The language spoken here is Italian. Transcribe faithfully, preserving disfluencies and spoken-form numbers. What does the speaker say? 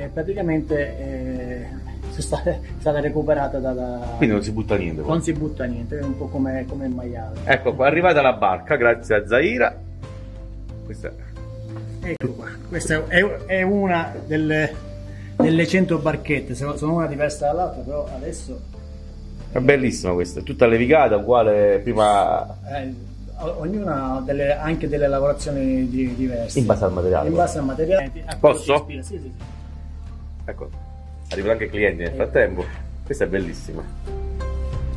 e praticamente eh, è stata, è stata recuperata da, da... Quindi non si butta niente qua. Non si butta niente, è un po' come, come il maiale. Ecco qua, è arrivata la barca, grazie a Zaira. Questa è... Ecco qua, questa è, è una delle, delle cento barchette, sono una diversa dall'altra, però adesso... È bellissima questa, è tutta levigata, uguale prima... Eh, ognuna ha delle, anche delle lavorazioni di, diverse. In base al materiale. In base al materiale. Posso? Sì, sì, sì. Ecco, arrivano anche clienti nel frattempo. Questa è bellissima.